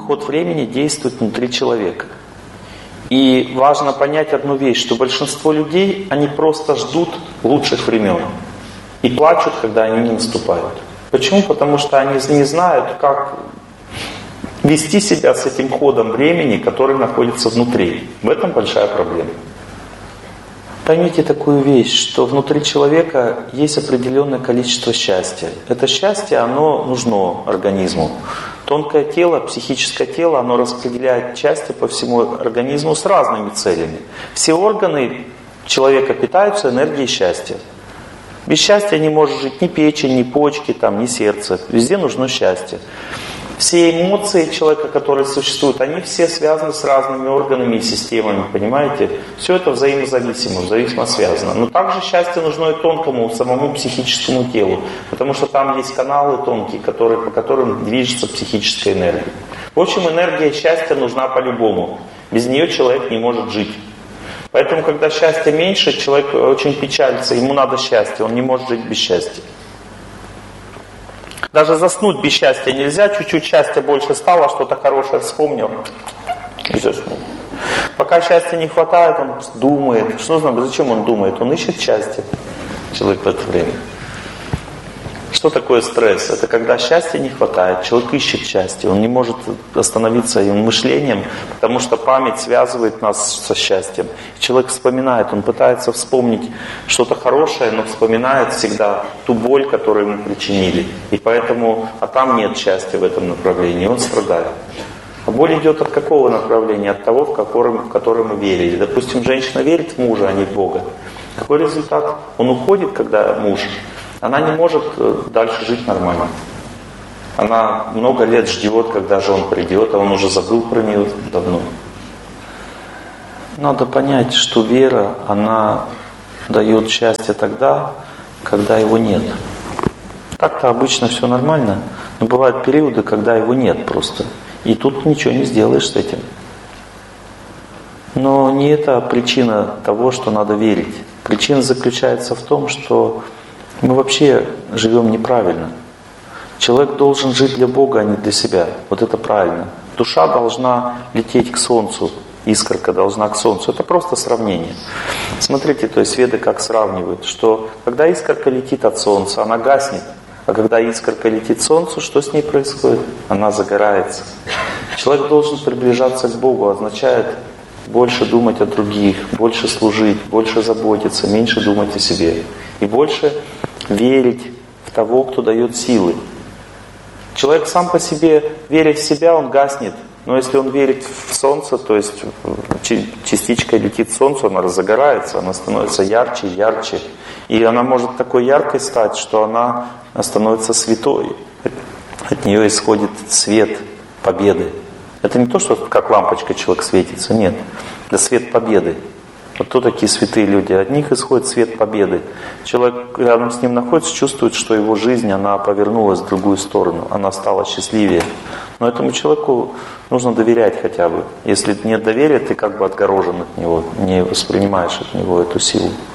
ход времени действует внутри человека. И важно понять одну вещь, что большинство людей, они просто ждут лучших времен и плачут, когда они не наступают. Почему? Потому что они не знают, как вести себя с этим ходом времени, который находится внутри. В этом большая проблема. Поймите такую вещь, что внутри человека есть определенное количество счастья. Это счастье, оно нужно организму. Тонкое тело, психическое тело, оно распределяет счастье по всему организму с разными целями. Все органы человека питаются энергией счастья. Без счастья не может жить ни печень, ни почки, ни сердце. Везде нужно счастье. Все эмоции человека, которые существуют, они все связаны с разными органами и системами, понимаете? Все это взаимозависимо, взаимно связано. Но также счастье нужно и тонкому, самому психическому телу, потому что там есть каналы тонкие, по которым движется психическая энергия. В общем, энергия счастья нужна по-любому. Без нее человек не может жить. Поэтому, когда счастья меньше, человек очень печалится, ему надо счастье, он не может жить без счастья. Даже заснуть без счастья нельзя, чуть-чуть счастья больше стало, что-то хорошее вспомнил и заснул. Пока счастья не хватает, он думает. Что знает, зачем он думает? Он ищет счастье, человек в это время. Что такое стресс? Это когда счастья не хватает, человек ищет счастье, он не может остановиться своим мышлением, потому что память связывает нас со счастьем. Человек вспоминает, он пытается вспомнить что-то хорошее, но вспоминает всегда ту боль, которую ему причинили. И поэтому, там нет счастья в этом направлении, он страдает. А боль идет от какого направления? От того, в которое мы верили. Допустим, женщина верит в мужа, а не в Бога. Какой результат? Он уходит, когда муж. Она не может дальше жить нормально. Она много лет ждет, когда же он придет, а он уже забыл про нее давно. Надо понять, что вера, она дает счастье тогда, когда его нет. Так-то обычно все нормально, но бывают периоды, когда его нет просто. И тут ничего не сделаешь с этим. Но не это причина того, что надо верить. Причина заключается в том, что мы вообще живем неправильно. Человек должен жить для Бога, а не для себя. Вот это правильно. Душа должна лететь к Солнцу, искорка должна к Солнцу. Это просто сравнение. Смотрите, то есть веды как сравнивают, что когда искорка летит от Солнца, она гаснет. А когда искорка летит к Солнцу, что с ней происходит? Она загорается. Человек должен приближаться к Богу, означает больше думать о других, больше служить, больше заботиться, меньше думать о себе. И больше верить в того, кто дает силы. Человек сам по себе, веря в себя, он гаснет. Но если он верит в солнце, то есть частичка летит к солнцу, она разгорается, она становится ярче, ярче. И она может такой яркой стать, что она становится святой. От нее исходит свет победы. Это не то, что как лампочка человек светится, нет. Это свет победы. Вот кто такие святые люди? От них исходит свет победы. Человек рядом с ним находится, чувствует, что его жизнь, она повернулась в другую сторону, она стала счастливее. Но этому человеку нужно доверять хотя бы. Если нет доверия, ты как бы отгорожен от него, не воспринимаешь от него эту силу.